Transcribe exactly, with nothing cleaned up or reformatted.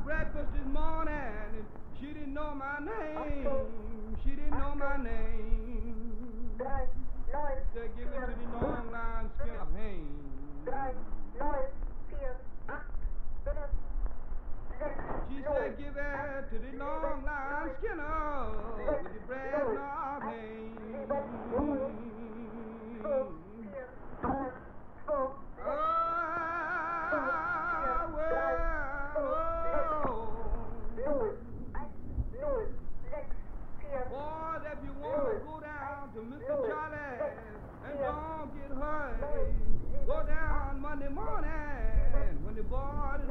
breakfast this morning, and she didn't know my name. She didn't know my name. Said, give it to the long line skin of Hain. She said, give it to the long line skinner with the bread of Hain. Oh, boys, if you want to go down to Mister Charlie and don't get hurt, go down Monday morning when the boys